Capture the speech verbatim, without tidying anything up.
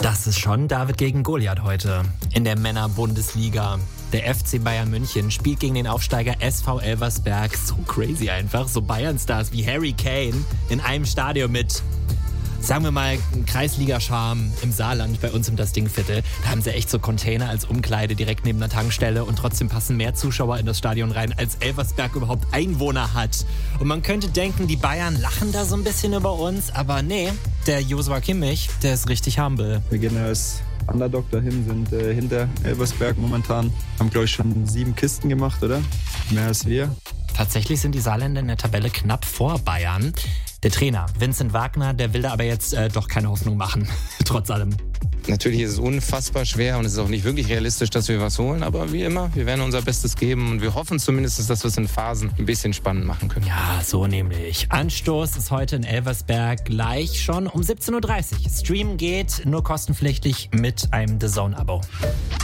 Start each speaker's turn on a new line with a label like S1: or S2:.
S1: Das ist schon David gegen Goliath heute in der Männer-Bundesliga. Der F C Bayern München spielt gegen den Aufsteiger S V Elversberg. So crazy einfach. So Bayern-Stars wie Harry Kane in einem Stadion mit, sagen wir mal, Kreisliga-Charme im Saarland bei uns im Das Ding-Viertel. Da haben sie echt so Container als Umkleide direkt neben der Tankstelle und trotzdem passen mehr Zuschauer in das Stadion rein, als Elversberg überhaupt Einwohner hat. Und man könnte denken, die Bayern lachen da so ein bisschen über uns, aber nee, der Joshua Kimmich, der ist richtig humble.
S2: Wir gehen als Underdog dahin, sind äh, hinter Elversberg momentan. Haben, glaube ich, schon sieben Kisten gemacht, oder? Mehr als wir.
S1: Tatsächlich sind die Saarländer in der Tabelle knapp vor Bayern. Der Trainer Vincent Wagner, der will da aber jetzt äh, doch keine Hoffnung machen, trotz allem.
S3: Natürlich ist es unfassbar schwer und es ist auch nicht wirklich realistisch, dass wir was holen. Aber wie immer, wir werden unser Bestes geben und wir hoffen zumindest, dass wir es in Phasen ein bisschen spannend machen können.
S1: Ja, so nämlich. Anstoß ist heute in Elversberg gleich schon um siebzehn Uhr dreißig. Streamen geht nur kostenpflichtig mit einem The Zone-Abo.